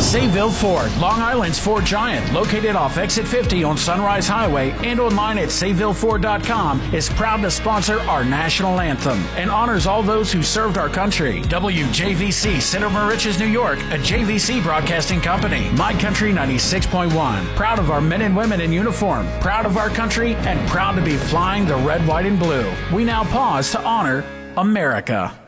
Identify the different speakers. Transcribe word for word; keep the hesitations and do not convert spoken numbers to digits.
Speaker 1: Sayville Ford, Long Island's Ford Giant, located off Exit fifty on Sunrise Highway and online at sayville ford dot com, is proud to sponsor our national anthem and honors all those who served our country. W J V C, Center Moriches, New York, a J V C broadcasting company. My Country ninety-six point one. Proud of our men and women in uniform, proud of our country, and proud to be flying the red, white, and blue. We now pause to honor America.